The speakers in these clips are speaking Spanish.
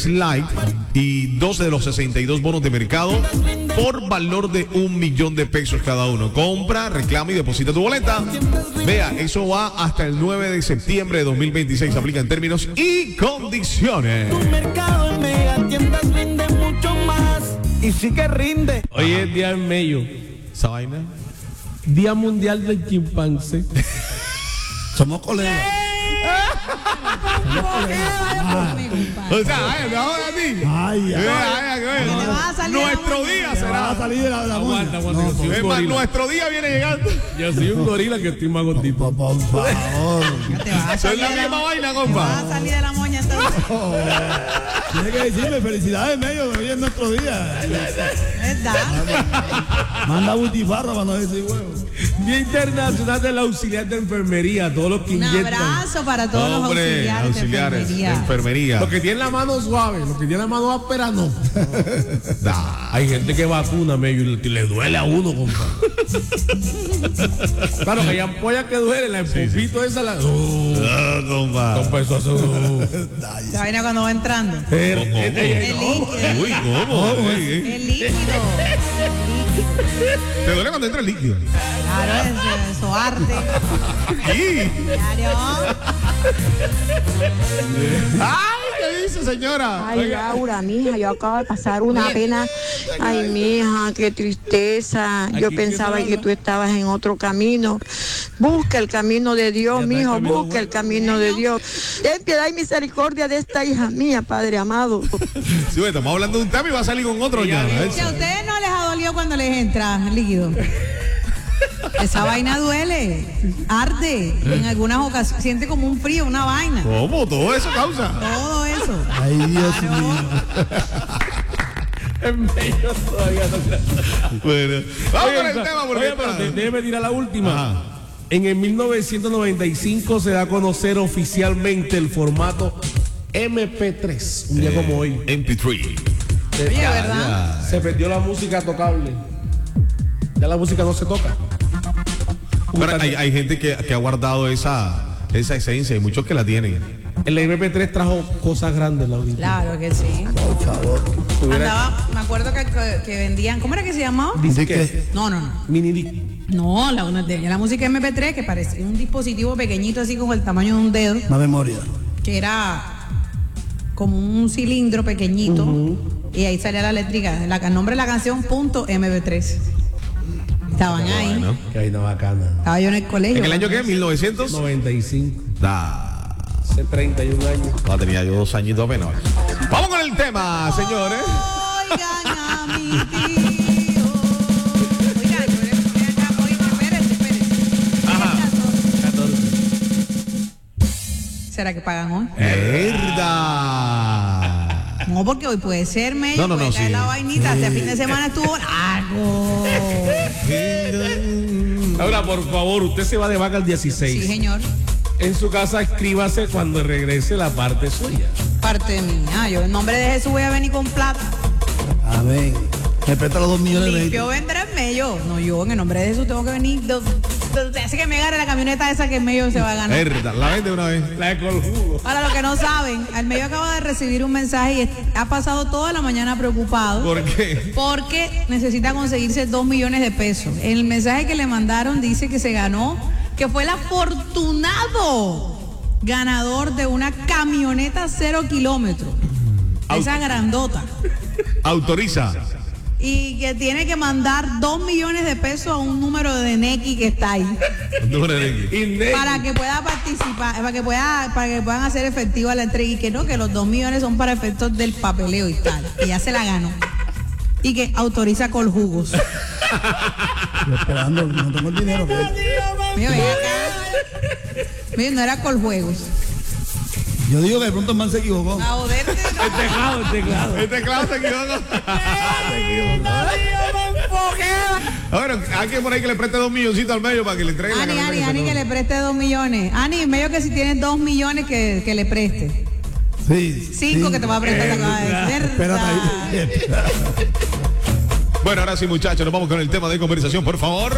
Flex Light y 12 de los 62 bonos de mercado por valor de $1,000,000 cada uno. Compra, reclama y deposita tu boleta. Vea, eso va hasta el 9 de septiembre de 2026. Aplica en términos y condiciones. Tu mercado en Mega Tiendas rinde mucho más. Y sí que rinde. Hoy es día en Mello. ¿Esa vaina? Día Mundial del Chimpancé. Somos colegas. O sea, me hago de ti. Ay, ¿Te vas a salir Nuestro de la día va a será. salir de la Aguanta, muñeca. aguanta, que soy un Es más, gorila. nuestro día viene llegando. Yo soy un gorila que estoy más gordito. Por favor. Te vas a Soy salir la de misma vaina, Te vas a compa. salir de la moña entonces. Tiene que decirme felicidades, medio, que hoy es nuestro día. ¿Verdad? Manda butifarra para no decir huevo. Día Internacional del Auxiliar de Enfermería. Todos los que Un inyectan. abrazo para todos los Hombre, auxiliares de de enfermería. enfermería. Los que tienen la mano suave, los que tienen la mano áspera, no. Da. Hay gente que vacuna, medio, y le duele a uno, compa. Claro que hay ampollas que duelen, la empujito esa, la. Ah, compa. Compa, eso hace. Esa vaina cuando va entrando. ¿Cómo? El líquido. Uy, ¿cómo? El líquido. ¿Te duele cuando entra el líquido? Claro, eso arte. Sí. Claro. ¡Ay, qué dice, señora! Ay, Laura, mija, yo acabo de pasar una pena. Ay, mija, qué tristeza. Yo Aquí, pensaba ¿qué que tal? tú estabas en otro camino. Busca el camino de Dios, Ya está el mijo, camino busca el camino de Dios. Ten piedad y misericordia de esta hija mía, Padre amado. Sí, bueno, estamos hablando de un tema y va a salir con otro ya. Si a ustedes no les ha dolido cuando les entra el líquido. Esa vaina duele, arde. En algunas ocasiones siente como un frío, una vaina. ¿Cómo? ¿Todo eso causa? Todo eso. Ay, Dios mío. En medio todavía no. Bueno, vamos con el tema porque Oye, espérate, déjeme tirar la última. Ajá. En el 1995 se da a conocer oficialmente el formato MP3. Un día como hoy. MP3. Oye, ¿verdad? Se perdió la música tocable. Ya la música no se toca. Pero hay gente que ha guardado esa esencia y muchos que la tienen. El MP3 trajo cosas grandes, Laurita. Claro que sí. Por favor. Andaba, me acuerdo que vendían, ¿cómo era que se llamaba? Disque. No. Mini disc. No, tenía la música MP3 que parecía un dispositivo pequeñito así como el tamaño de un dedo, Una memoria. que era como un cilindro pequeñito y ahí salía la eléctrica, el nombre de la canción .mp3. Estaban ahí. Bueno. Que hay una bacana. Estaba yo en el colegio. ¿En el año qué? 1900. 95. Da. Hace 31 años. No, tenía yo 2 añitos apenas. Vamos con el tema, señores. Oigan a mi tío. Oigan, espérense. Ajá. ¿Será que pagan hoy? ¡Verdad! No, porque hoy puede ser medio. No, puede caer sí. la vainita. Este fin de semana estuvo largo. Ahora, por favor, usted se va de vaca el 16. Sí, señor. En su casa escríbase cuando regrese la parte suya. Parte mía. Yo en nombre de Jesús voy a venir con plata. Amén. Me presta los 2 millones de Limpio vendré en medio. No, yo en el nombre de Jesús tengo que venir. Así que me agarre la camioneta esa que en medio se va a ganar. ¿Verdad? La vende una vez. La de Coljugo. Para los que no saben, al medio acaba de recibir un mensaje y ha pasado toda la mañana preocupado. ¿Por qué? Porque necesita conseguirse 2 millones de pesos. En el mensaje que le mandaron dice que se ganó, que fue el afortunado ganador de una camioneta 0 kilómetros. Esa grandota. Autoriza. Y que tiene que mandar 2 millones de pesos a un número de Nequi que está ahí. Número de- Para que pueda participar, para que puedan hacer efectiva la entrega y que no, que los 2 millones son para efectos del papeleo y tal. Que ya se la ganó. Y que autoriza Colhugos. Yo esperando, no tengo el dinero. Mío, ven acá. Mío, no era Coljuegos. Yo digo que de pronto el man se equivocó. A joderte. El teclado. El teclado se equivocó. Bueno, alguien por ahí que le preste 2 milloncitos al medio para que le entreguen la camioneta. Ani, que le preste 2 millones. Ani, medio que si tienes 2 millones que le preste. Sí. 5 que te va a prestar, te acaba de decir. Espérate ahí. Bueno, ahora sí, muchachos, nos vamos con el tema de conversación, por favor.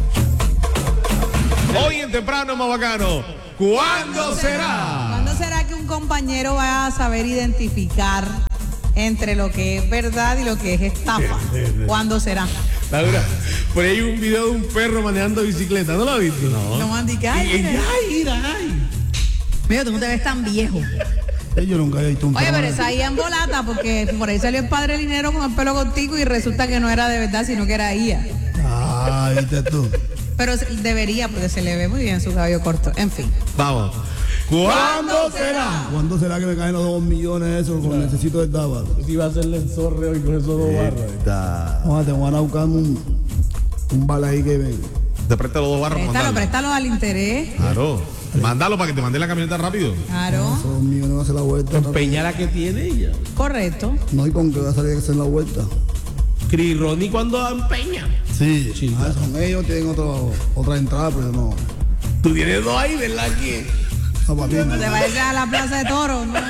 Hoy en Temprano Más Bacano. ¿Cuándo será? ¿Cuándo será que un compañero va a saber identificar entre lo que es verdad y lo que es estafa. ¿Cuándo será? Laura, por ahí hay un video de un perro manejando bicicleta, ¿no lo has visto? No Andy, que ay, mira, tú no te ves tan viejo. Yo nunca había visto un Oye, perro. pero esa ahí en volata, porque por ahí salió el padre Linero con el pelo contigo y resulta que no era de verdad, sino que era ella. Ah, viste tú. Pero debería, porque se le ve muy bien su cabello corto. En fin. Vamos. ¿Cuándo será? ¿Cuándo será que me caen los 2 millones esos con necesito del dábalo? Si va a hacerle el zorreo y con esos 2 barras. Vamos, te van a buscar un vale ahí que ven. Te presta los 2 barros. Préstalo al interés. Claro. Mándalo para que te mande la camioneta rápido. Claro. Esos 2 millones van a hacer la vuelta. Peña la que tiene ella. Correcto. No hay con qué va a salir a hacer la vuelta. Cris Ronnie cuando empeña. Sí, Sí, ah, son ellos, tienen otra entrada, pero no. Tú tienes 2 ahí, ¿verdad? Que No, papi, no. Te vayas a la plaza de toros. No.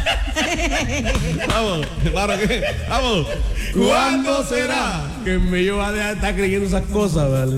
Vamos, hermano, ¿qué? Vamos. ¿Cuándo será? Que en medio va a dejar de estar creyendo esas cosas, ¿vale?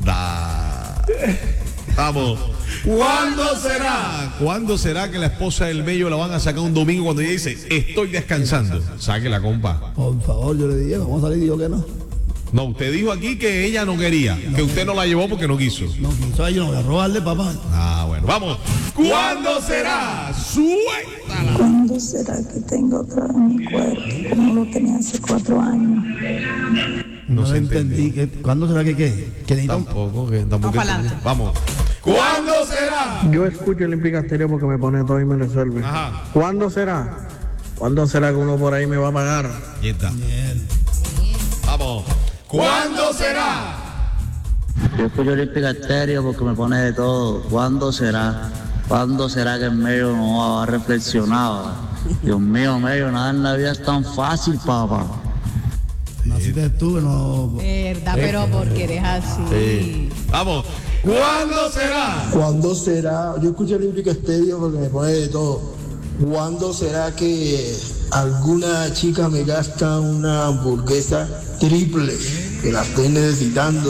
Vamos. ¿Cuándo será? ¿Cuándo será que la esposa del Mello la van a sacar un domingo cuando ella dice, estoy descansando? Sáquela, compa. Por favor, yo le dije, vamos a salir y yo que no. No, usted dijo aquí que ella no quería, que usted no la llevó porque no quiso. No quiso, yo no voy a robarle, papá. Ah, bueno, vamos. ¿Cuándo será? Suéltala. ¿Cuándo será que tengo otra vez mi cuerpo? Como lo tenía hace 4 años. No se entendí. ¿Cuándo será que qué? Que necesita un... Tampoco, que tampoco. Vamos pa'lante. Vamos. ¿Cuándo será? Yo escucho el Implicasterio porque me pone todo y me resuelve. Ajá. ¿Cuándo será? ¿Cuándo será que uno por ahí me va a pagar? Y está. Vamos. ¿Cuándo será? Yo escucho el Implicasterio porque me pone de todo. ¿Cuándo será? ¿Cuándo será que el medio no va a reflexionar? Dios mío, medio, nada en la vida es tan fácil, papá. Naciste tú, no... Verdad, pero porque eres así. Vamos. ¿Cuándo será? ¿Cuándo será? Yo escucho el Implicasterio porque me pone de todo. ¿Cuándo será que alguna chica me gasta una hamburguesa triple? Que la estoy necesitando.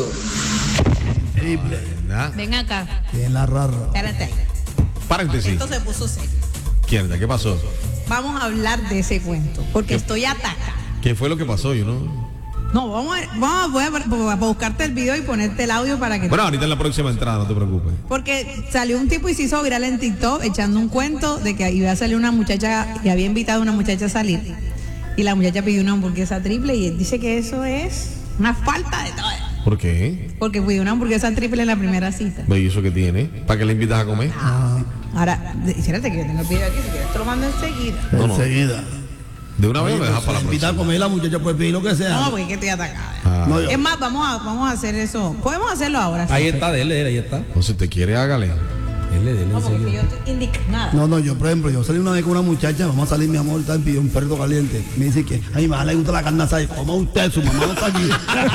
Ven acá. En la rara. Espérate. Paréntesis. Esto se puso serio. Izquierda, ¿qué pasó? Vamos a hablar de ese cuento, porque estoy atacada. ¿Qué fue lo que pasó? Yo no. No, voy a buscarte el video y ponerte el audio para que... Bueno, ahorita en la próxima entrada, no te preocupes. Porque salió un tipo y se hizo viral en TikTok echando un cuento de que iba a salir una muchacha y había invitado a una muchacha a salir. Y la muchacha pidió una hamburguesa triple y él dice que eso es una falta de todo. ¿Por qué? Porque pidió una hamburguesa triple en la primera cita. ¿Y eso qué tiene? ¿Para qué le invitas a comer? Ahora, fíjate que yo tengo el video aquí, si quieres te lo mando enseguida. No, no. Enseguida. De una vez me dejas para la Invita a próxima. comer, la muchacha puede pedir lo que sea. No, porque es que estoy atacada. No, yo- Es más, vamos a hacer eso. Podemos hacerlo ahora. Ahí está, dele, ahí está. O si te quiere, hágale. Dele No, porque enseguida. yo estoy indignada. No, yo, por ejemplo, yo salí una vez con una muchacha, vamos a salir, mi amor, tal, pidió un perrito caliente. Me dice que a mi mamá le gusta la carne asada. Y, ¿cómo usted? Su mamá no está aquí.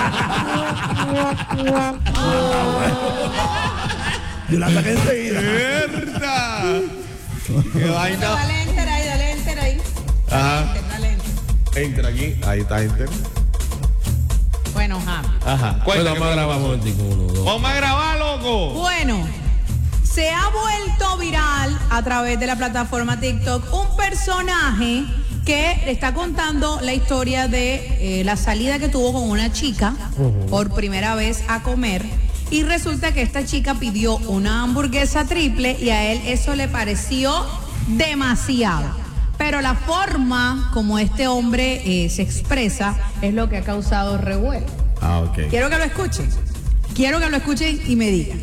Yo la saqué enseguida. ¡Mierda! ¡Qué vaina! Dale enter ahí. Ajá. Dale enter. Entra aquí. Ahí está, enter. Bueno, Javi. Ajá. Bueno, vamos a grabar un momentico, 1, 2. ¡Vamos a grabar, loco! Bueno, se ha vuelto viral a través de la plataforma TikTok un personaje que está contando la historia de la salida que tuvo con una chica por primera vez a comer. Y resulta que esta chica pidió una hamburguesa triple y a él eso le pareció demasiado. Pero la forma como este hombre se expresa es lo que ha causado revuelo. Ah, ok. Quiero que lo escuchen. Quiero que lo escuchen y me digan.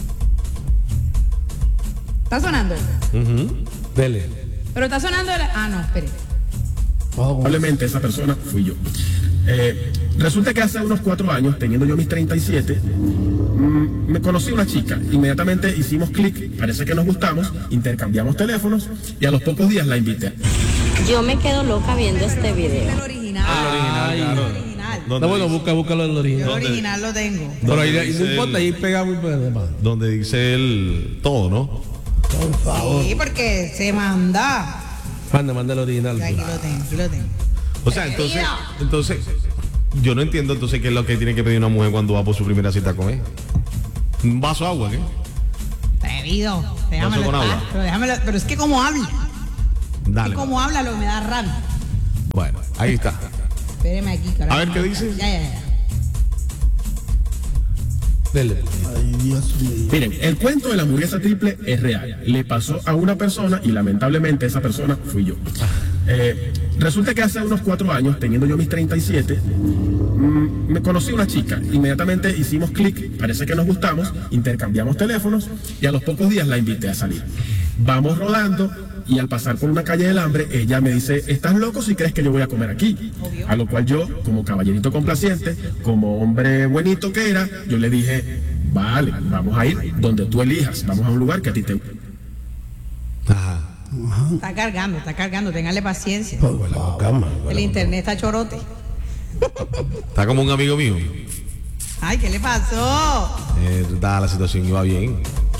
¿Está sonando? Dele. Pero está sonando la... Ah, no, espere. Probablemente esa persona fui yo. Resulta que hace unos 4 años, teniendo yo mis 37, me conocí una chica. Inmediatamente hicimos clic, parece que nos gustamos, intercambiamos teléfonos y a los pocos días la invité. Yo me quedo loca viendo este video. El original. Claro. El original. No, bueno, búscalo en el El original. original lo tengo. Pero ahí ¿Dónde no dice importa, el- ahí pegamos y pegamos. Donde dice él todo, ¿no? Sí, porque se manda. Manda el original. Aquí lo tengo. O sea, entonces, yo no entiendo entonces qué es lo que tiene que pedir una mujer cuando va por su primera cita a comer. Un vaso de agua, ¿qué? Bebido. Déjamelo con estar, agua. pero es que como habla. Dale. Y como habla lo que me da rabia. Bueno, ahí está. Espéreme aquí, carajo. A ver qué dice. Ya. Dele. Ay, Dios mío. Miren, el cuento de la hamburguesa triple es real. Le pasó a una persona y lamentablemente esa persona fui yo. Resulta que hace unos 4 años, teniendo yo mis 37, me conocí una chica. Inmediatamente hicimos clic, parece que nos gustamos, intercambiamos teléfonos y a los pocos días la invité a salir. Vamos rodando y al pasar por una calle del Hambre, ella me dice, ¿estás loco si crees que yo voy a comer aquí? Obvio. A lo cual yo, como caballerito complaciente, como hombre buenito que era, yo le dije, vale, vamos a ir donde tú elijas, vamos a un lugar que a ti te... Ajá. Está cargando, téngale paciencia. Calma. El internet está chorote. Está como un amigo mío. Ay, ¿qué le pasó? La situación iba bien.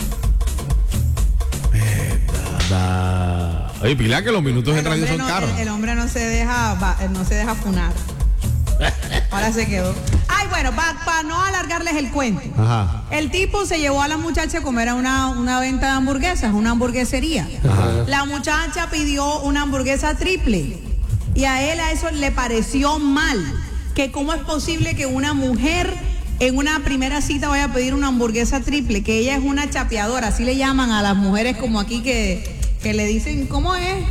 Oye, Pilar, que los minutos en radio son caros. El hombre no se deja funar. Ahora se quedó. Ay, bueno, para no alargarles el cuento. Ajá. El tipo se llevó a la muchacha a comer a una venta de hamburguesas, una hamburguesería. Ajá. La muchacha pidió una hamburguesa triple y a él a eso le pareció mal. Que cómo es posible que una mujer en una primera cita vaya a pedir una hamburguesa triple, que ella es una chapeadora, así le llaman a las mujeres como aquí que le dicen, ¿cómo es?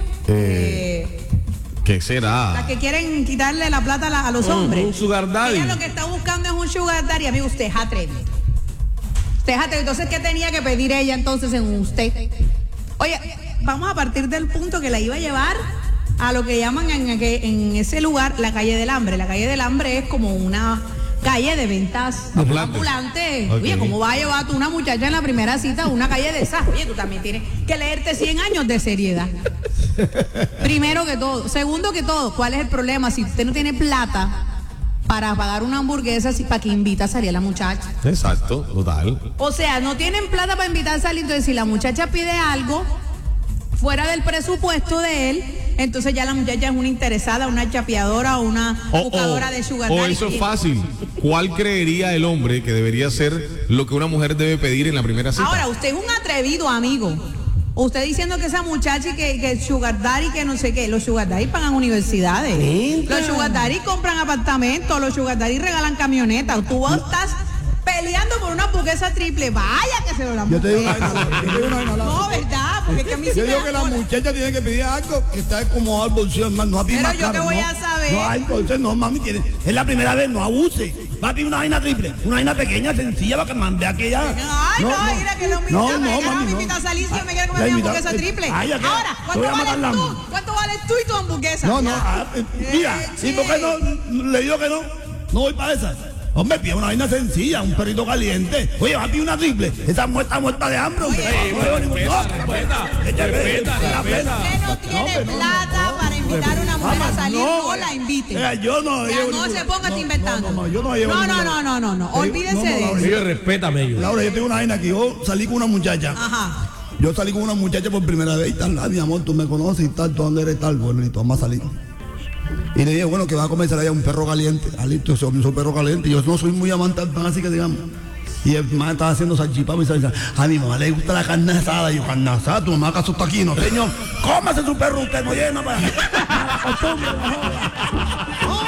¿Qué será? Las que quieren quitarle la plata a los hombres. Un sugar daddy. Ella lo que está buscando es un sugar daddy. Amigo, usted es atrevido. Entonces, ¿qué tenía que pedir ella entonces en usted? Oye, vamos a partir del punto que la iba a llevar a lo que llaman en ese lugar la calle del Hambre. La calle del Hambre es como una calle de ventas ambulantes. Okay. Oye, ¿cómo vas a llevar tú una muchacha en la primera cita a una calle de esas? Oye, tú también tienes que leerte 100 años de seriedad. Primero que todo. Segundo que todo, ¿cuál es el problema? Si usted no tiene plata para pagar una hamburguesa, ¿para qué invita a salir a la muchacha? Exacto, total. O sea, no tienen plata para invitar a salir. Entonces, si la muchacha pide algo fuera del presupuesto de él, entonces ya la muchacha es una interesada, una chapeadora o una buscadora de sugar daddy. O eso es fácil. ¿Cuál creería el hombre que debería ser lo que una mujer debe pedir en la primera cita? Ahora, usted es un atrevido, amigo. Usted diciendo que esa muchacha y que sugar daddy, que no sé qué. Los sugar daddy pagan universidades. Los sugar daddy compran apartamentos. Los sugar daddy regalan camionetas. Tú estás peleando por una hamburguesa triple. Vaya que se lo la Yo te digo mujer. No, ¿verdad? Porque es que a mí sí yo me digo da que la cola. muchacha tiene que pedir algo que está como al bolsillo, hermano. No a Pero más yo caro, te voy ¿no? a saber. No, entonces no, mami, es la primera vez, no abuse. Va a pedir una vaina triple, una vaina pequeña, sencilla, para que mande aquella. Ay, no, mira que lo no, mami, me invita a salir si yo me quiero comer mi hamburguesa triple. Ahora, ¿cuánto vales tú y tu hamburguesa? No, mira, ¿y por qué no le digo que no? No voy para esa. Hombre, pide una vaina sencilla, un perrito caliente. Oye, va a pedir una triple. Esa muerta de hambre, hombre. Usted no tiene plata para invitar a una mujer a salir, no la invite. Yo no. Ya no se ponga inventando. No, yo no llevo. No. Olvídese de eso. Ellos respétame, ellos. Laura, yo tengo una vaina aquí. Yo salí con una muchacha. Ajá. Yo salí con una muchacha por primera vez y tal, mi amor, tú me conoces y tal, ¿tú dónde eres tal? Bueno, y tú vamos a salir. Y le dije, bueno, que va a comenzar allá un perro caliente. Listo, soy un perro caliente. Yo no soy muy amante del pan, así que digamos. Y el mamá estaba haciendo salchipapa y salsa. A mi mamá le gusta la carne asada. Y yo, carne asada, tu mamá acaso está aquí, no, señor. Cómase su perro, usted no llena para.